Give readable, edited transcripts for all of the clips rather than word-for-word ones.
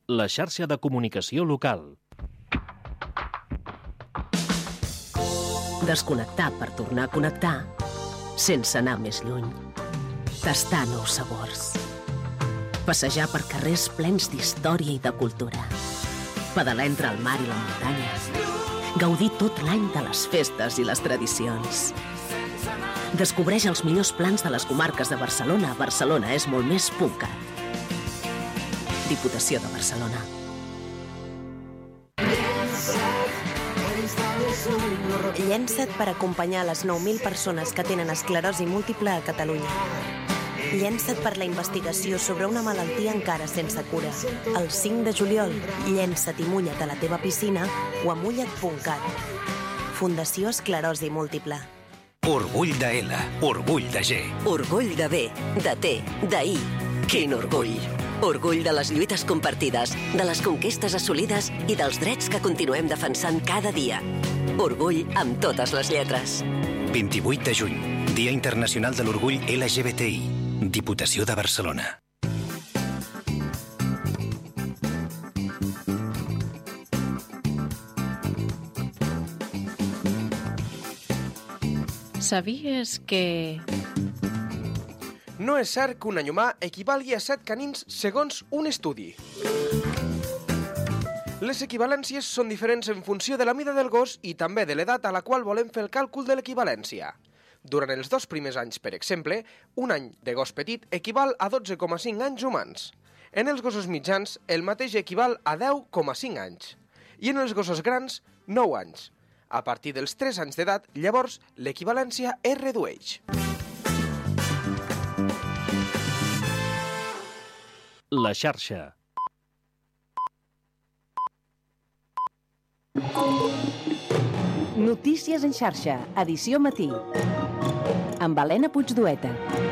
la xarxa de comunicació local. Desconnectar per tornar a connectar sense anar més lluny. Tastar nous sabors. Passejar per carrers plens d'història i de cultura. Pedalar entre el mar i la muntanya. Gaudir tot l'any de les festes i les tradicions. Descobreix els millors plans de les comarques de Barcelona. Barcelona és molt més .cat. Diputació de Barcelona. Llença't per acompanyar les 9.000 persones que tenen esclerosi múltiple a Catalunya. Llença't per la investigació sobre una malaltia encara sense cura. El 5 de juliol, llença't i mulla't a la teva piscina o a mulla't.cat. Fundació Esclerosi Múltiple. Orgull de L, orgull de G. Orgull de B, de T, de I. Quin orgull! Orgull de les lluites compartides, de les conquestes assolides i dels drets que continuem defensant cada dia. Orgull amb totes les lletres. 28 de juny, Dia Internacional de l'Orgull LGBTI. Diputació de Barcelona. Sabies que... No és cert que un any humà equivalgui a 7 canins segons un estudi. Les equivalències són diferents en funció de la mida del gos i també de l'edat a la qual volem fer el càlcul de l'equivalència. Durant els 2 primers anys, per exemple, un any de gos petit equival a 12,5 anys humans. En els gossos mitjans, el mateix equival a 10,5 anys. I en els gossos grans, 9 anys. A partir dels 3 anys d'edat, llavors, l'equivalència es redueix. La xarxa. Notícies en xarxa, edició matí. Amb Helena Puigdueta.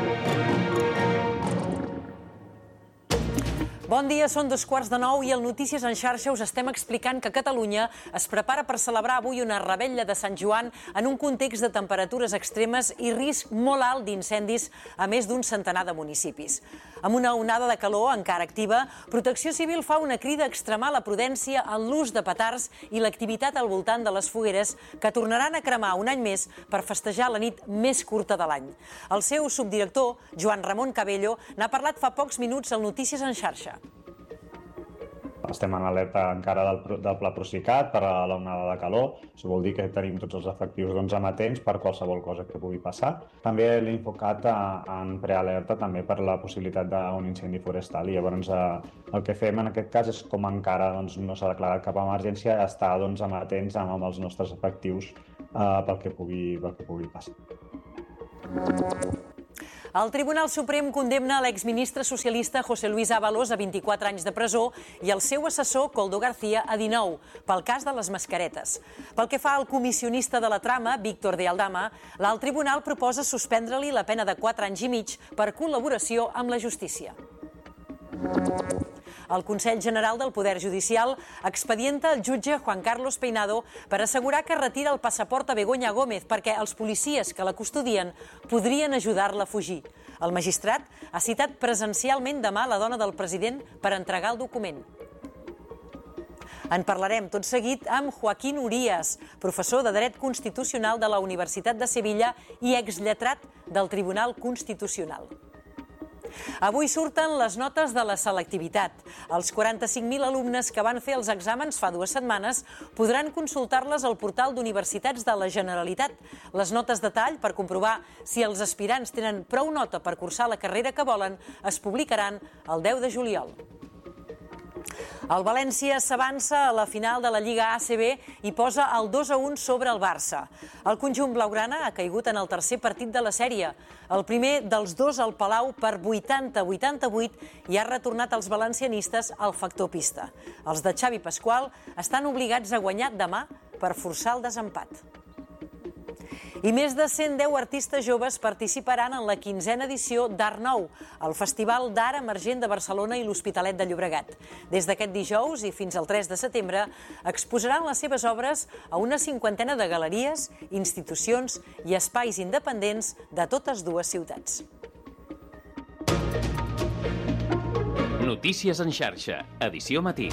Bon dia, són 9:15 i al Notícies en xarxa us estem explicant que Catalunya es prepara per celebrar avui una revetlla de Sant Joan en un context de temperatures extremes i risc molt alt d'incendis a més d'un centenar de municipis. Amb una onada de calor encara activa, Protecció Civil fa una crida a extremar la prudència en l'ús de petards i l'activitat al voltant de les fogueres que tornaran a cremar un any més per festejar la nit més curta de l'any. El seu subdirector, Joan Ramon Cabello, n'ha parlat fa pocs minuts al Notícies en xarxa. Estem en alerta encara del Pla Procicat per a l'onada de calor. Això vol dir que tenim tots els efectius amatents per qualsevol cosa que pugui passar. També l'he enfocat en prealerta també per la possibilitat d'un incendi forestal. I llavors el que fem en aquest cas és, com encara no s'ha declarat cap emergència, estar amatents amb els nostres efectius pel que pugui passar. El Tribunal Suprem condemna l'exministre socialista José Luis Ábalos a 24 anys de presó i el seu assessor, Koldo García, a 19, pel cas de les mascaretes. Pel que fa al comissionista de la trama, Víctor de Aldama, l'alt tribunal proposa suspendre-li la pena de 4 anys i mig per col·laboració amb la justícia. El Consell General del Poder Judicial expedienta el jutge Juan Carlos Peinado per assegurar que retira el passaport a Begoña Gómez perquè els policies que la custodien podrien ajudar-la a fugir. El magistrat ha citat presencialment demà la dona del president per entregar el document. En parlarem tot seguit amb Joaquín Urías, professor de Dret Constitucional de la Universitat de Sevilla i exlletrat del Tribunal Constitucional. Avui surten les notes de la selectivitat. Els 45.000 alumnes que van fer els exàmens fa 2 setmanes podran consultar-les al portal d'Universitats de la Generalitat. Les notes de tall, per comprovar si els aspirants tenen prou nota per cursar la carrera que volen, es publicaran el 10 de juliol. El València s'avança a la final de la Lliga ACB i posa el 2-1 sobre el Barça. El conjunt blaugrana ha caigut en el tercer partit de la sèrie. El primer dels 2 al Palau per 80-88 i ha retornat als valencianistes al factor pista. Els de Xavi Pasqual estan obligats a guanyar demà per forçar el desempat. I més de 110 artistes joves participaran en la 15a edició d'Art Nou, el Festival d'Art Emergent de Barcelona i l'Hospitalet de Llobregat. Des d'aquest dijous i fins al 3 de setembre exposaran les seves obres a una 50ena de galeries, institucions i espais independents de totes 2 ciutats. Notícies en xarxa, edició matí.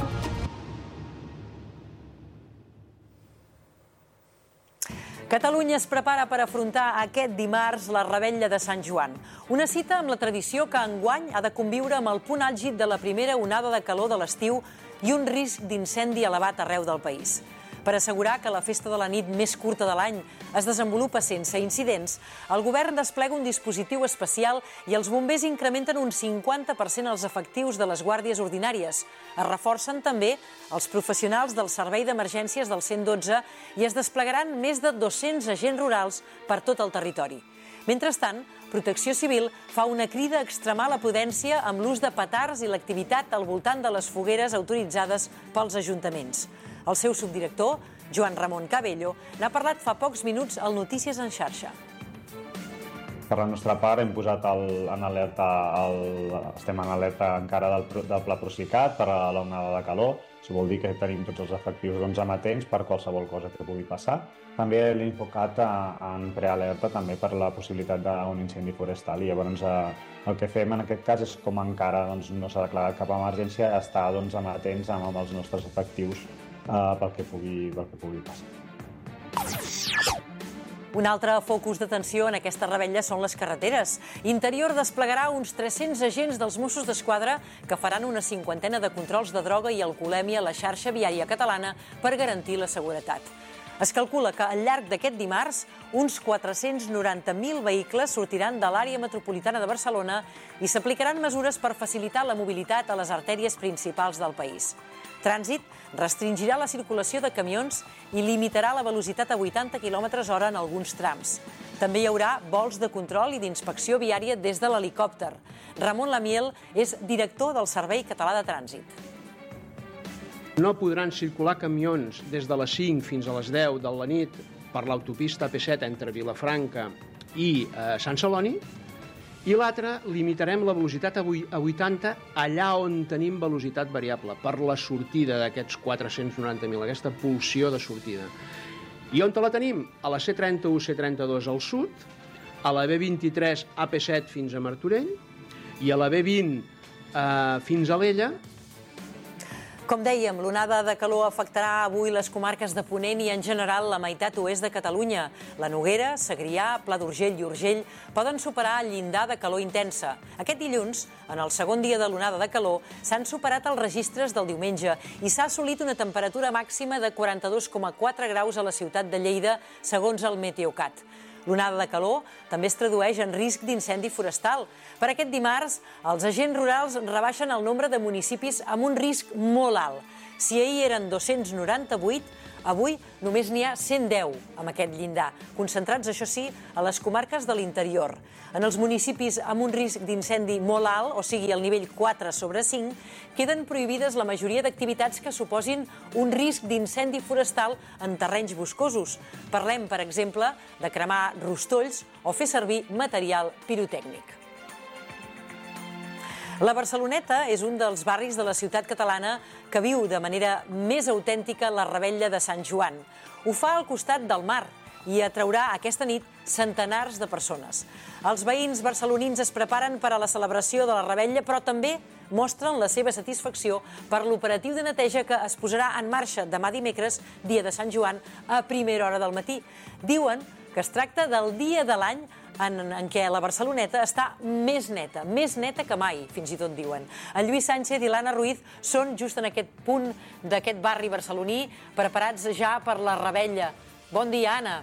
Catalunya es prepara per afrontar aquest dimarts la revetlla de Sant Joan. Una cita amb la tradició que enguany ha de conviure amb el punt àlgid de la primera onada de calor de l'estiu i un risc d'incendi elevat arreu del país. Per assegurar que la festa de la nit més curta de l'any es desenvolupa sense incidents, el govern desplega un dispositiu especial i els bombers incrementen un 50% els efectius de les guàrdies ordinàries. Es reforcen també els professionals del Servei d'Emergències del 112 i es desplegaran més de 200 agents rurals per tot el territori. Mentrestant, Protecció Civil fa una crida a extremar la prudència amb l'ús de petards i l'activitat al voltant de les fogueres autoritzades pels ajuntaments. El seu subdirector, Joan Ramon Cabello, n'ha parlat fa pocs minuts al Notícies en xarxa. Per la nostra part hem posat estem en alerta encara del Pla Procicat per a l'onada de calor. Això vol dir que tenim tots els efectius amatents per qualsevol cosa que pugui passar. També l'hem enfocat en prealerta també per la possibilitat d'un incendi forestal i llavors el que fem en aquest cas és com encara no s'ha declarat cap emergència, estar amatents amb els nostres efectius pel que pugui passar. Un altre focus d'atenció en aquesta revetlla són les carreteres. Interior desplegarà uns 300 agents dels Mossos d'Esquadra que faran una 50ena de controls de droga i alcoholèmia a la xarxa viària catalana per garantir la seguretat. Es calcula que al llarg d'aquest dimarts uns 490.000 vehicles sortiran de l'àrea metropolitana de Barcelona i s'aplicaran mesures per facilitar la mobilitat a les artèries principals del país. Trànsit restringirà la circulació de camions i limitarà la velocitat a 80 km/h en alguns trams. També hi haurà vols de control i d'inspecció viària des de l'helicòpter. Ramon Lamiel és director del Servei Català de Trànsit. No podran circular camions des de les 5 fins a les 10 de la nit per l'autopista AP7 entre Vilafranca i Sant Celoni, i l'altre, limitarem la velocitat a 80 allà on tenim velocitat variable, per la sortida d'aquests 490.000, aquesta pulsió de sortida. I on la tenim? A la C31, C32 al sud, a la B23, AP7 fins a Martorell, i a la B20 fins a Alella. Com dèiem, l'onada de calor afectarà avui les comarques de Ponent i en general la meitat oest de Catalunya. La Noguera, Segrià, Pla d'Urgell i Urgell poden superar el llindar de calor intensa. Aquest dilluns, en el segon dia de l'onada de calor, s'han superat els registres del diumenge i s'ha assolit una temperatura màxima de 42,4 graus a la ciutat de Lleida, segons el Meteocat. L'onada de calor també es tradueix en risc d'incendi forestal. Per aquest dimarts, els agents rurals rebaixen el nombre de municipis amb un risc molt alt. Si ahir eren 298, avui només n'hi ha 110 amb aquest llindar, concentrats, això sí, a les comarques de l'interior. En els municipis amb un risc d'incendi molt alt, o sigui, el nivell 4/5, queden prohibides la majoria d'activitats que suposin un risc d'incendi forestal en terrenys boscosos. Parlem, per exemple, de cremar rostolls o fer servir material pirotècnic. La Barceloneta és un dels barris de la ciutat catalana que viu de manera més autèntica la revetlla de Sant Joan. Ho fa al costat del mar i atraurà aquesta nit centenars de persones. Els veïns barcelonins es preparen per a la celebració de la revetlla, però també mostren la seva satisfacció per l'operatiu de neteja que es posarà en marxa demà dimecres, dia de Sant Joan, a primera hora del matí. Diuen que es tracta del dia de l'any en què la Barceloneta està més neta que mai, fins i tot diuen. En Lluís Sánchez i l'Anna Ruiz són just en aquest punt d'aquest barri barceloní, preparats ja per la revetlla. Bon dia, Anna.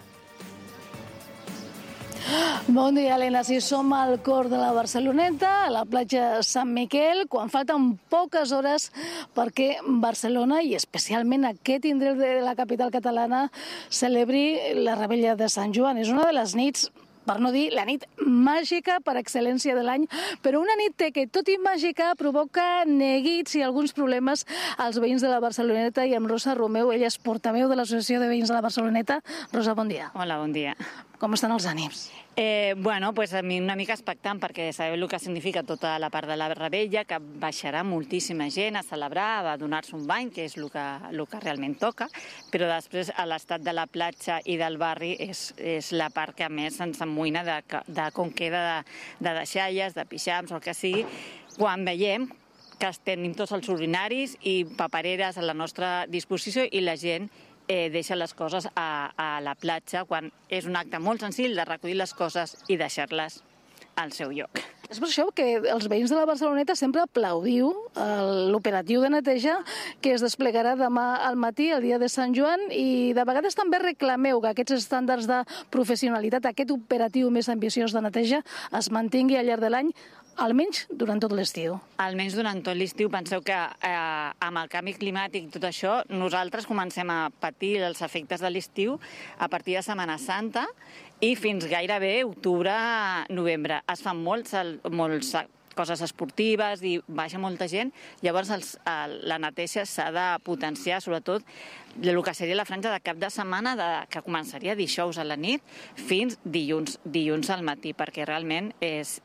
Bon dia, Helena. Sí, som al cor de la Barceloneta, a la platja Sant Miquel, quan falten poques hores perquè Barcelona, i especialment aquest indret de la capital catalana, celebri la revetlla de Sant Joan. És una de les nits, per no dir la nit màgica per excel·lència de l'any, però una nit que, tot i màgica, provoca neguits i alguns problemes als veïns de la Barceloneta, i amb Rosa Romeu, ella és portaveu de l'Associació de Veïns de la Barceloneta. Rosa, bon dia. Hola, bon dia. Com estan els ànims? Bueno, pues a mi una mica expectant, perquè sabeu el que significa tota la part de la revetlla, que baixarà moltíssima gent a celebrar, a donar-se un bany, que és el que realment toca, però després a l'estat de la platja i del barri és la part que més ens amoïna de com queda de deixalles, de pixams o el que sigui, quan veiem que tenim tots els urinaris i papereres a la nostra disposició i la gent deixa les coses a la platja quan és un acte molt senzill de recollir les coses i deixar-les al seu lloc. És per això que els veïns de la Barceloneta sempre aplaudiu l'operatiu de neteja que es desplegarà demà al matí, el dia de Sant Joan, i de vegades també reclameu que aquests estàndards de professionalitat, aquest operatiu més ambiciós de neteja, es mantingui al llarg de l'any, almenys durant tot l'estiu. Almenys durant tot l'estiu. Penseu que amb el canvi climàtic i tot això, nosaltres comencem a patir els efectes de l'estiu a partir de Setmana Santa i fins gairebé octubre-novembre. Es fan moltes coses esportives i baixa molta gent, llavors la neteja s'ha de potenciar, sobretot el que seria la franja de cap de setmana que començaria dijous a la nit fins dilluns al matí, perquè realment és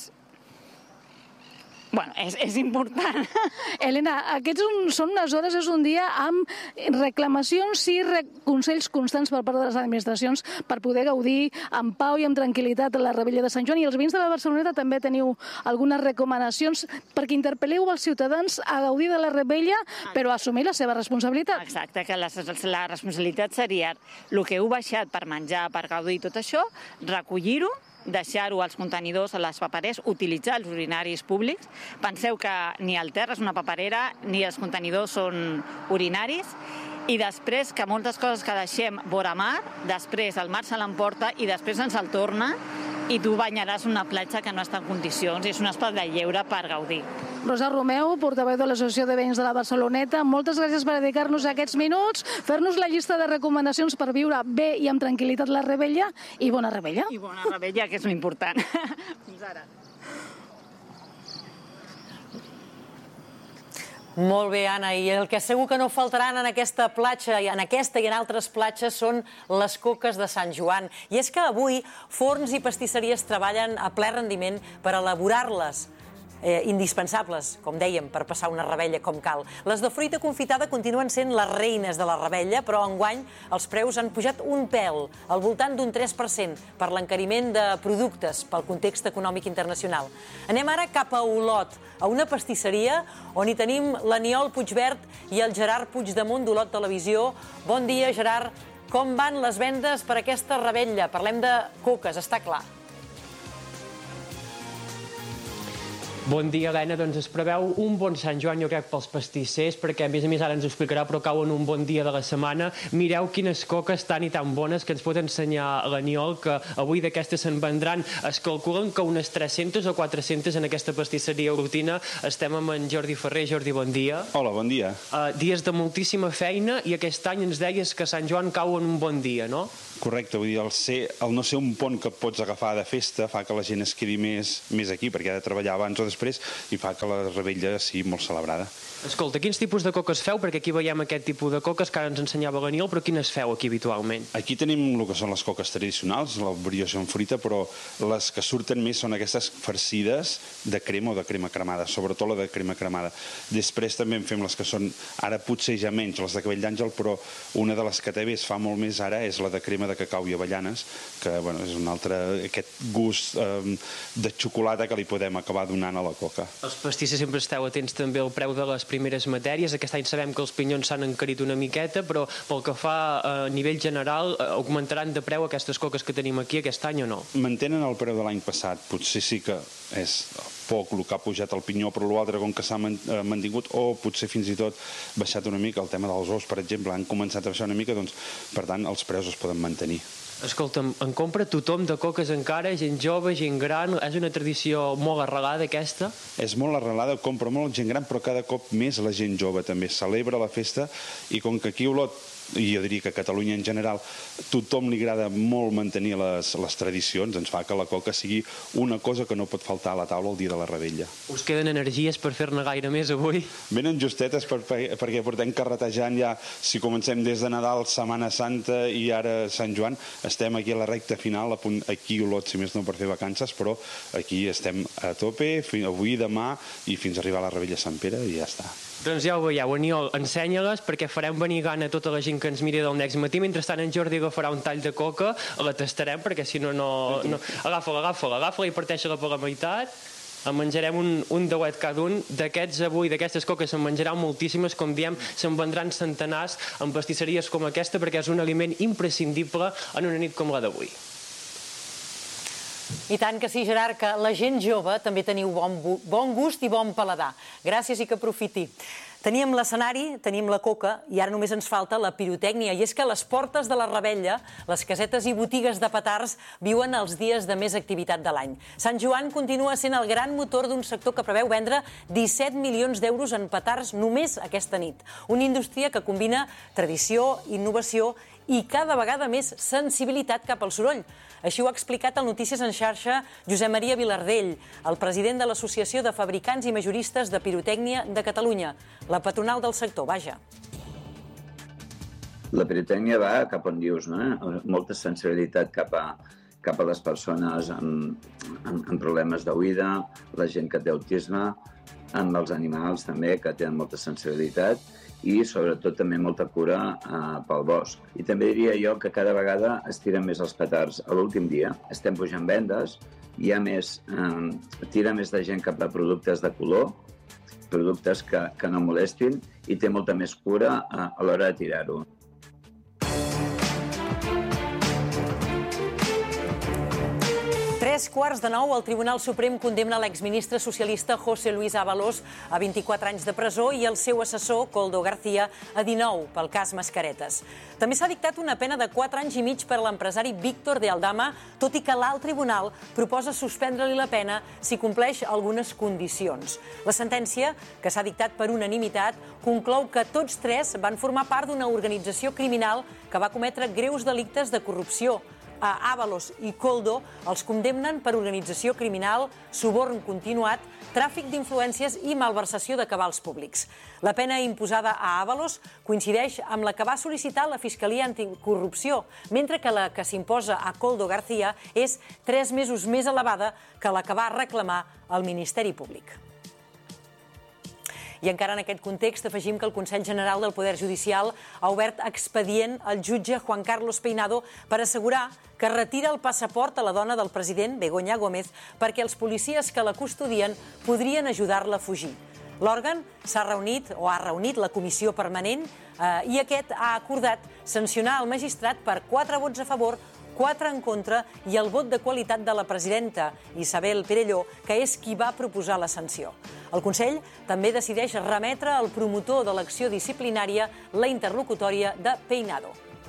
important. Elena, aquests són unes hores, és un dia amb reclamacions i consells constants per part de les administracions per poder gaudir amb pau i amb tranquil·litat la Rebella de Sant Joan. I els veïns de la Barceloneta també teniu algunes recomanacions perquè interpel·leu els ciutadans a gaudir de la Rebella, però a assumir la seva responsabilitat. Exacte, que la responsabilitat seria el que heu baixat per menjar, per gaudir tot això, recollir-ho, deixar-ho als contenidors, a les papereres, utilitzar els urinaris públics. Penseu que ni el terra és una paperera ni els contenidors són urinaris, i després que moltes coses que deixem vora mar, després el mar se l'emporta i després ens el torna i tu banyaràs una platja que no està en condicions i és un espai de lleure per gaudir. Rosa Romeu, portaveu de l'Associació de Veïns de la Barceloneta, moltes gràcies per dedicar-nos aquests minuts, fer-nos la llista de recomanacions per viure bé i amb tranquil·litat la Rebella, i bona Rebella. I bona Rebella, que és l'important. Fins ara. Molt bé, Anna, i el que segur que no faltaran en aquesta platja, en aquesta i en altres platges, són les coques de Sant Joan. I és que avui forns i pastisseries treballen a ple rendiment per elaborar-les, indispensables, com dèiem, per passar una Rebella com cal. Les de fruita confitada continuen sent les reines de la Rebella, però enguany els preus han pujat un pèl, al voltant d'un 3%, per l'encariment de productes, pel context econòmic internacional. Anem ara cap a Olot, a una pastisseria on hi tenim l'Aniol Puigvert i el Gerard Puigdemont d'Olot Televisió. Bon dia, Gerard. Com van les vendes per aquesta Rebella? Parlem de coques, està clar. Bon dia, Helena. Doncs es preveu un bon Sant Joan, jo crec, pels pastissers, perquè a més ara ens ho explicarà, però cau en un bon dia de la setmana. Mireu quines coques tan i tan bones que ens pot ensenyar l'Aniol, que avui d'aquestes se'n vendran. Es calculen que unes 300 o 400 en aquesta pastisseria orotina. Estem amb en Jordi Ferrer. Jordi, bon dia. Hola, bon dia. Dies de moltíssima feina i aquest any ens deies que Sant Joan cau en un bon dia, no? Correcte, vull dir, el no ser un pont que pots agafar de festa fa que la gent es quedi més aquí, perquè ha de treballar abans o després, i fa que la Rebella sigui molt celebrada. Escolta, quins tipus de coques feu? Perquè aquí veiem aquest tipus de coques que ara ens ensenyava l'Aniol, però quines feu aquí habitualment? Aquí tenim el que són les coques tradicionals, la brioche en fruita, però les que surten més són aquestes farcides de crema o de crema cremada, sobretot la de crema cremada. Després també en fem les que són, ara potser ja menys, les de cabell d'àngel, però una de les que també es fa molt més ara és la de crema de cacau i avellanes, que és un altre, aquest gust de xocolata que li podem acabar donant a la coca. Els pastissers sempre esteu atents també al preu de les primeres matèries. Aquest any sabem que els pinyons s'han encarit una miqueta, però pel que fa a nivell general, augmentaran de preu aquestes coques que tenim aquí aquest any o no? Mantenen el preu de l'any passat. Potser sí que és poc el que ha pujat el pinyó, però l'altre com que s'ha mantingut, o potser fins i tot baixat una mica. El tema dels ous, per exemple, han començat a baixar una mica, doncs, per tant, els preus es poden mantenir. Escolta'm, en compra tothom de coques encara, gent jove, gent gran, és una tradició molt arrelada aquesta? És molt arrelada, compra molt gent gran, però cada cop més la gent jove també celebra la festa, i com que aquí a Olot, i jo diria que a Catalunya en general, tothom li agrada molt mantenir les tradicions, ens fa que la coca sigui una cosa que no pot faltar a la taula el dia de la Rebella. Us queden energies per fer-ne gaire més avui? Venen justetes perquè portem carretejant ja, si comencem des de Nadal, Setmana Santa i ara Sant Joan, estem aquí a la recta final, aquí a Olot, si més no per fer vacances, però aquí estem a tope, avui, demà i fins a arribar a la Rebella Sant Pere i ja està. Doncs ja ho veieu, Aniol, ensenya-les perquè farem venir gana a tota la gent que ens miri del Next Matí. Mentrestant en Jordi agafarà un tall de coca, la tastarem perquè si no... Agafa-la i parteix-la per la meitat. En menjarem un dauet cada un. D'aquests avui, d'aquestes coques, se'n menjaran moltíssimes. Com diem, se'n vendran centenars en pastisseries com aquesta, perquè és un aliment imprescindible en una nit com la d'avui. I tant que sí, Gerard, que la gent jove també teniu bon gust i bon paladar. Gràcies i que aprofiti. Teníem l'escenari, tenim la coca i ara només ens falta la pirotècnia. I és que a les portes de la Revetlla, les casetes i botigues de petards viuen els dies de més activitat de l'any. Sant Joan continua sent el gran motor d'un sector que preveu vendre 17 milions d'euros en petards només aquesta nit. Una indústria que combina tradició, innovació i cada vegada més sensibilitat cap al soroll. Així ho ha explicat al Notícies en xarxa Josep Maria Vilardell, el president de l'Associació de Fabricants i Majoristes de Pirotècnia de Catalunya, la patronal del sector, vaja. La pirotècnia va cap on dius, no? Molta sensibilitat cap a les persones amb problemes d'oïda, la gent que té autisme, amb els animals també, que tenen molta sensibilitat, i sobretot també molta cura pel bosc. I també diria jo que cada vegada es tiren més els petards. A l'últim dia estem pujant vendes, hi ha tira més de gent cap a productes de color, productes que no molestin, i té molta més cura a l'hora de tirar-ho. 8:45, el Tribunal Suprem condemna l'exministre socialista José Luis Ábalos a 24 anys de presó i el seu assessor, Koldo García, a 19 pel cas Mascaretes. També s'ha dictat una pena de 4 anys i mig per a l'empresari Víctor de Aldama, tot i que l'alt tribunal proposa suspendre-li la pena si compleix algunes condicions. La sentència, que s'ha dictat per unanimitat, conclou que tots tres van formar part d'una organització criminal que va cometre greus delictes de corrupció. A Ábalos i Koldo els condemnen per organització criminal, suborn continuat, tràfic d'influències i malversació de cabals públics. La pena imposada a Ábalos coincideix amb la que va sol·licitar la Fiscalia Anticorrupció, mentre que la que s'imposa a Koldo García és 3 mesos més elevada que la que va reclamar el Ministeri Públic. I encara en aquest context afegim que el Consell General del Poder Judicial ha obert expedient al jutge Juan Carlos Peinado per assegurar que retira el passaport a la dona del president, Begoña Gómez, perquè els policies que la custodien podrien ajudar-la a fugir. L'òrgan ha reunit la comissió permanent i aquest ha acordat sancionar el magistrat per 4 vots a favor, 4 en contra i el vot de qualitat de la presidenta, Isabel Perelló, que és qui va proposar la sanció. El Consell també decideix remetre al promotor de l'acció disciplinària la interlocutòria de Peinado.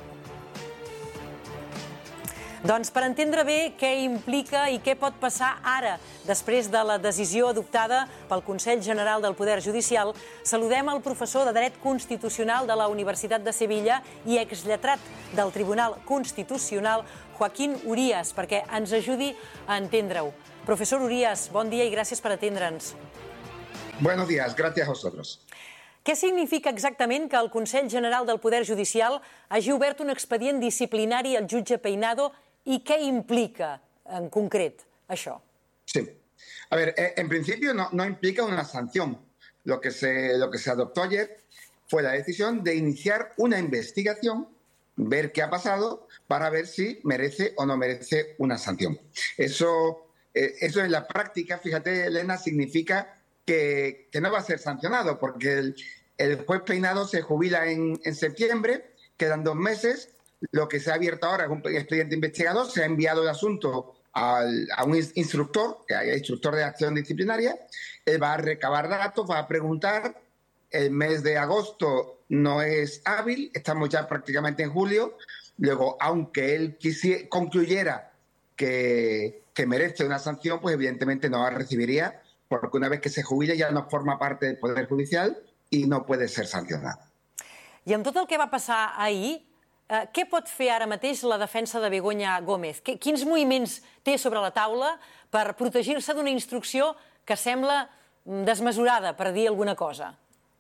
Doncs per entendre bé què implica i què pot passar ara, després de la decisió adoptada pel Consell General del Poder Judicial, saludem el professor de Dret Constitucional de la Universitat de Sevilla i exlletrat del Tribunal Constitucional, Joaquín Urías, perquè ens ajudi a entendre-ho. Professor Urías, bon dia i gràcies per atendre'ns. Buenos días, gracias a vosotros. Què significa exactament que el Consell General del Poder Judicial hagi obert un expedient disciplinari al jutge Peinado i què implica en concret això? Sí. A ver, en principio no implica una sanción. Lo que se adoptó ayer fue la decisión de iniciar una investigación, ver qué ha pasado, para ver si merece o no merece una sanción. Eso en la práctica, fíjate, Elena, significa que no va a ser sancionado, porque el juez Peinado se jubila en septiembre, quedan 2 meses. Lo que se ha abierto ahora es un expediente investigador, se ha enviado el asunto a un instructor, que es instructor de acción disciplinaria. Él va a recabar datos, va a preguntar. El mes de agosto no es hábil, estamos ya prácticamente en julio. Luego, aunque él concluyera que merece una sanción, pues evidentemente no la recibiría, porque una vez que se jubile ya no forma parte del Poder Judicial i no puede ser sancionado. I amb tot el que va passar ahir, què pot fer ara mateix la defensa de Begoña Gómez? Quins moviments té sobre la taula per protegir-se d'una instrucció que sembla desmesurada, per dir alguna cosa?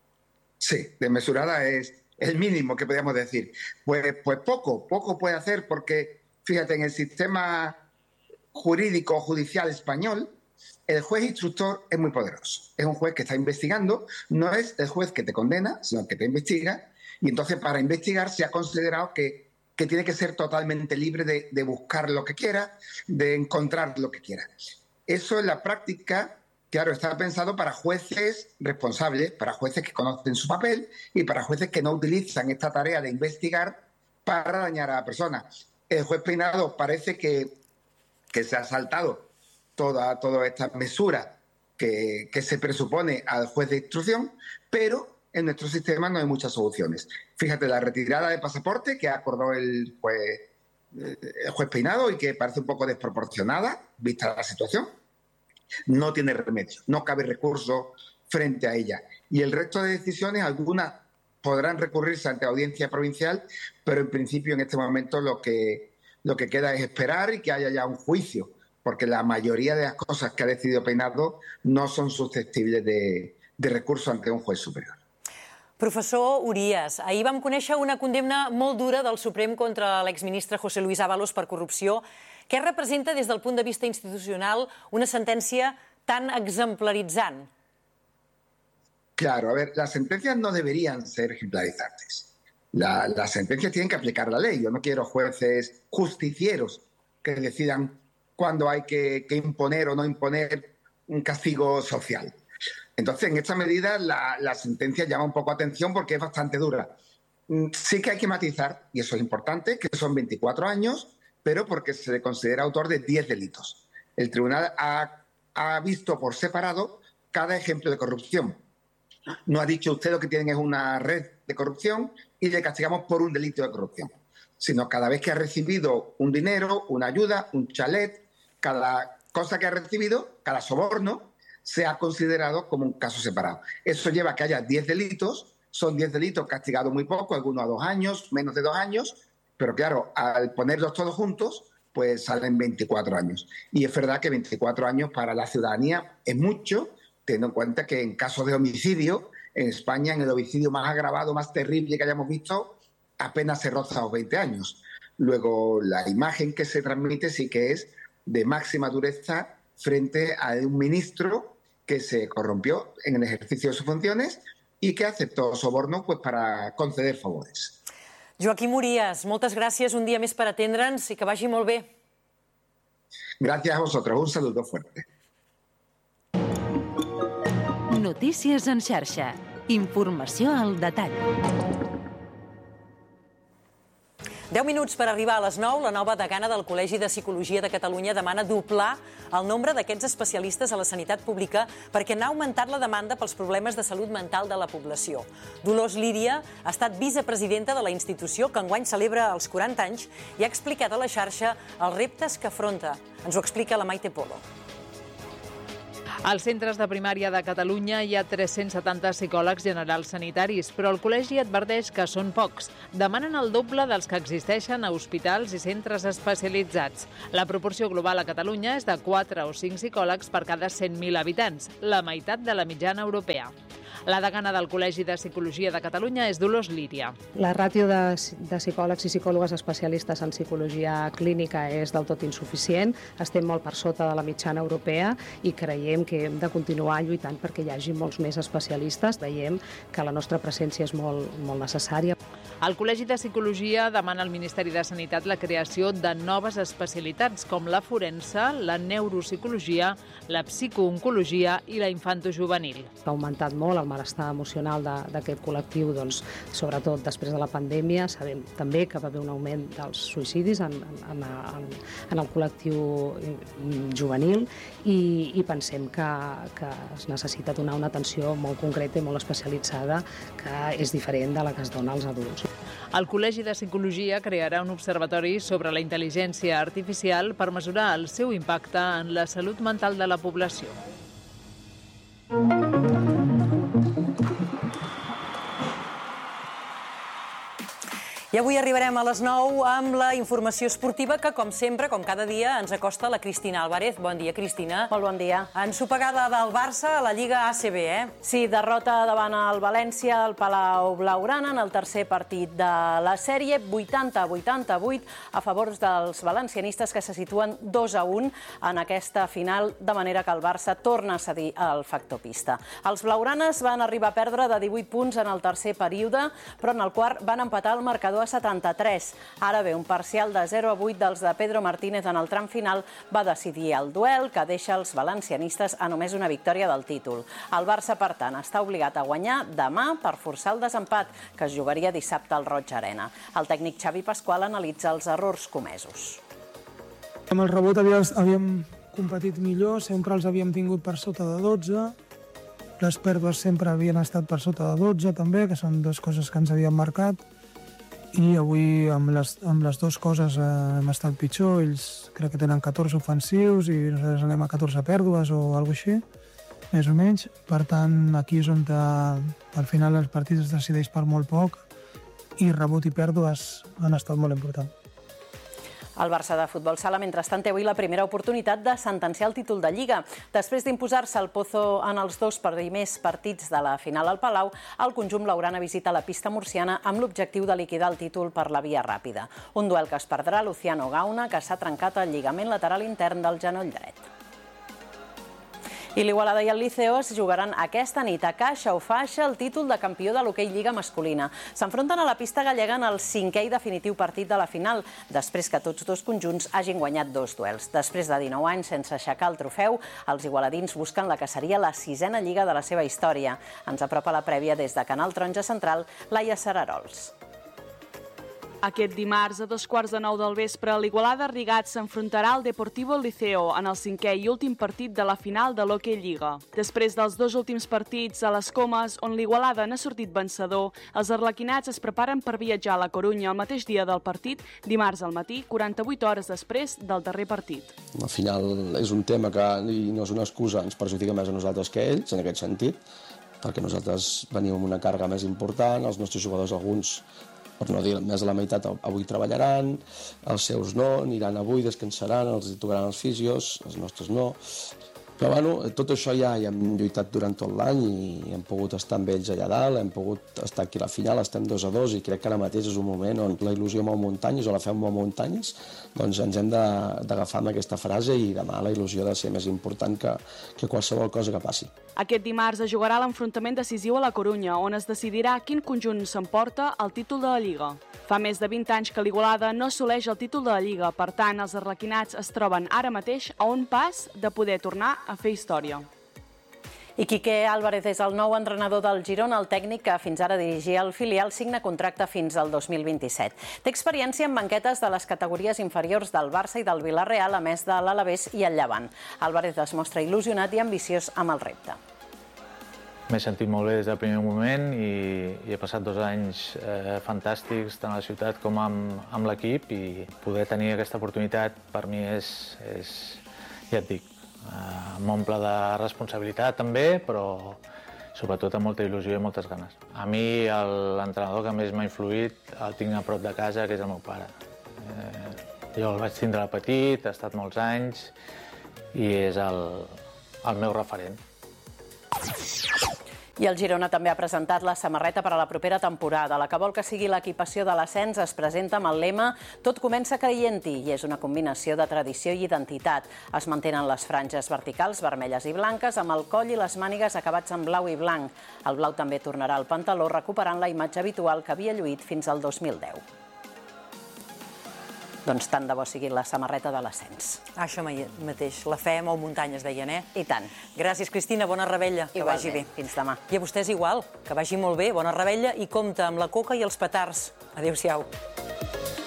Sí, desmesurada es el mínimo que podríamos decir. Pues poco puede hacer, porque, fíjate, en el sistema jurídico judicial español, el juez instructor es muy poderoso. Es un juez que está investigando, no es el juez que te condena, sino que te investiga. Y entonces, para investigar, se ha considerado que tiene que ser totalmente libre de buscar lo que quiera, de encontrar lo que quiera. Eso en la práctica claro, está pensado para jueces responsables, para jueces que conocen su papel y para jueces que no utilizan esta tarea de investigar para dañar a la persona. El juez Peinado parece que se ha saltado toda esta mesura que se presupone al juez de instrucción, pero en nuestro sistema no hay muchas soluciones. Fíjate, la retirada de pasaporte que acordó el juez Peinado y que parece un poco desproporcionada, vista la situación, no tiene remedio, no cabe recurso frente a ella. Y el resto de decisiones, algunas podrán recurrirse ante audiencia provincial, pero en principio en este momento lo que queda es esperar y que haya ya un juicio, porque la mayoría de las cosas que ha decidido Peinado no son susceptibles de recurso ante un juez superior. Professor Urías, ahir vam conèixer una condemna molt dura del Suprem contra l'exministre José Luis Ábalos per corrupció. Què representa des del punt de vista institucional una sentència tan exemplaritzant? Claro, a ver, las sentencias no deberían ser ejemplarizantes. Las sentencias tienen que aplicar la ley. Yo no quiero jueces justicieros que decidan cuándo hay que imponer o no imponer un castigo social. Entonces, en esta medida, la sentencia llama un poco atención porque es bastante dura. Sí que hay que matizar, y eso es importante, que son 24 años, pero porque se le considera autor de 10 delitos. El tribunal ha visto por separado cada ejemplo de corrupción. No ha dicho usted lo que tienen es una red de corrupción y le castigamos por un delito de corrupción, sino cada vez que ha recibido un dinero, una ayuda, un chalet, cada cosa que ha recibido, cada soborno, se ha considerado como un caso separado. Eso lleva a que haya 10 delitos, son 10 delitos castigados muy poco, algunos a 2 años, menos de 2 años, pero claro, al ponerlos todos juntos, pues salen 24 años. Y es verdad que 24 años para la ciudadanía es mucho, teniendo en cuenta que en casos de homicidio, en España, en el homicidio más agravado, más terrible que hayamos visto, apenas se roza los 20 años. Luego, la imagen que se transmite sí que es de máxima dureza frente a un ministro que se corrompió en el ejercicio de sus funciones y que aceptó soborno pues, para conceder favores. Joaquim Urías, moltes gràcies un dia més per atendre'ns i que vagi molt bé. Gracias a vosotros. Un saludo fuerte. Notícies en xarxa. Informació al detall. 10 minuts per arribar a les 9, la nova degana del Col·legi de Psicologia de Catalunya demana doblar el nombre d'aquests especialistes a la sanitat pública perquè n'ha augmentat la demanda pels problemes de salut mental de la població. Dolors Lídia ha estat vicepresidenta de la institució, que enguany celebra els 40 anys, i ha explicat a la xarxa els reptes que afronta. Ens ho explica la Maite Polo. Als centres de primària de Catalunya hi ha 370 psicòlegs generals sanitaris, però el col·legi adverteix que són pocs. Demanen el doble dels que existeixen a hospitals i centres especialitzats. La proporció global a Catalunya és de 4 o 5 psicòlegs per cada 100.000 habitants, la meitat de la mitjana europea. La degana del Col·legi de Psicologia de Catalunya és Dolors Lídia. La ràtio de psicòlegs i psicòlogues especialistes en psicologia clínica és del tot insuficient. Estem molt per sota de la mitjana europea i creiem que hem de continuar lluitant perquè hi hagi molts més especialistes. Veiem que la nostra presència és molt necessària. El Col·legi de Psicologia demana al Ministeri de Sanitat la creació de noves especialitats com la forense, la neuropsicologia, la psicooncologia i la infantojuvenil. Ha augmentat molt el malestar emocional d'aquest col·lectiu, sobretot després de la pandèmia. Sabem també que va haver un augment dels suïcidis en el col·lectiu juvenil i pensem que es necessita donar una atenció molt concreta i molt especialitzada que és diferent de la que es dona als adults. El Col·legi de Psicologia crearà un observatori sobre la intel·ligència artificial per mesurar el seu impacte en la salut mental de la població. I avui arribarem a les 9 amb la informació esportiva que, com sempre, com cada dia, ens acosta la Cristina Álvarez. Bon dia, Cristina. Molt bon dia. Ensopegada del Barça a la Lliga ACB, Sí, derrota davant el València al Palau Blaugrana en el tercer partit de la sèrie, 80-88 a favor dels valencianistes que se situen 2-1 en aquesta final, de manera que el Barça torna a cedir el factor pista. Els blaugranes van arribar a perdre de 18 punts en el tercer període, però en el quart van empatar el marcador 79-73. Ara bé, un parcial de 0-8 dels de Pedro Martínez en el tram final va decidir el duel, que deixa els valencianistes a només una victòria del títol. El Barça, per tant, està obligat a guanyar demà per forçar el desempat, que es jugaria dissabte al Roig Arena. El tècnic Xavi Pasqual analitza els errors comesos. Amb el rebot havíem competit millor, sempre els havíem tingut per sota de 12. Les pèrdues sempre havien estat per sota de 12, també, que són dues coses que ens havien marcat. I avui, amb les dues coses, hem estat pitjor. Ells crec que tenen 14 ofensius i nosaltres anem a 14 pèrdues o alguna cosa així, més o menys. Per tant, aquí és on al final el partit es decideix per molt poc i rebot i pèrdues han estat molt importants. El Barça de futbol sala, mentrestant, té avui la primera oportunitat de sentenciar el títol de Lliga. Després d'imposar-se el Pozo en els dos primers partits de la final al Palau, el conjunt blaugrana visita la pista murciana amb l'objectiu de liquidar el títol per la via ràpida. Un duel que es perdrà Luciano Gauna, que s'ha trencat el lligament lateral intern del genoll dret. I l'Igualada i el Liceo es jugaran aquesta nit a caixa o faixa el títol de campió de l'hoquei Lliga masculina. S'enfronten a la pista gallega en el 5è i definitiu partit de la final, després que tots dos conjunts hagin guanyat 2 duels. Després de 19 anys sense aixecar el trofeu, els igualadins busquen la que seria la 6a lliga de la seva història. Ens apropa la prèvia des de Canal Taronja Central, Laia Serarols. Aquest dimarts, a 9:15 del vespre, l'Igualada Rigat s'enfrontarà al Deportivo Liceo en el 5è i últim partit de la final de l'Hockey Lliga. Després dels 2 últims partits a les Comes, on l'Igualada n'ha sortit vencedor, els arlequinats es preparen per viatjar a la Corunya el mateix dia del partit, dimarts al matí, 48 hores després del darrer partit. Al final és un tema que no és una excusa, ens perjudica més a nosaltres que a ells, en aquest sentit, perquè nosaltres venim amb una càrrega més important, els nostres jugadors, alguns, per no dir més de la meitat, avui treballaran, els seus no, aniran avui, descansaran, els tocaran els fisios, els nostres no. Però bueno, tot això ja hem lluitat durant tot l'any i hem pogut estar amb ells allà dalt, hem pogut estar aquí a la final, estem 2-2 i crec que ara mateix és un moment on la il·lusió mou muntanyes o la fem mou muntanyes, doncs ens hem d'agafar amb aquesta frase i demà la il·lusió ha de ser més important que qualsevol cosa que passi. Aquest dimarts es jugarà l'enfrontament decisiu a la Corunya, on es decidirà quin conjunt s'emporta el títol de la Lliga. Fa més de 20 anys que l'Igualada no assoleix el títol de la Lliga, per tant, els arlequinats es troben ara mateix a un pas de poder tornar a fer història. I Quique Álvarez és el nou entrenador del Girona, el tècnic que fins ara dirigia el filial, signa contracte fins al 2027. Té experiència en banquetes de les categories inferiors del Barça i del Villarreal, a més de l'Alavés i el Llevant. Álvarez es mostra il·lusionat i ambiciós amb el repte. M'he sentit molt bé des del primer moment i he passat 2 anys fantàstics tant a la ciutat com amb l'equip i poder tenir aquesta oportunitat per mi és ja et dic, m'omple de responsabilitat també, però sobretot amb molta il·lusió i moltes ganes. A mi l'entrenador que més m'ha influït el tinc a prop de casa, que és el meu pare. Jo el vaig tindre de petit, ha estat molts anys i és el meu referent. I el Girona també ha presentat la samarreta per a la propera temporada. La que vol que sigui l'equipació de l'ascens es presenta amb el lema «Tot comença creient-hi» i és una combinació de tradició i identitat. Es mantenen les franges verticals vermelles i blanques amb el coll i les mànigues acabats en blau i blanc. El blau també tornarà al pantaló recuperant la imatge habitual que havia lluït fins al 2010. Doncs tant de bo sigui la samarreta de l'ascens. Això mateix, la fe mou muntanyes, deien, eh? I tant. Gràcies, Cristina, bona rebella, que vagi bé. Fins demà. I a vostès igual, que vagi molt bé, bona rebella i compte amb la coca i els petards. Adéu-siau.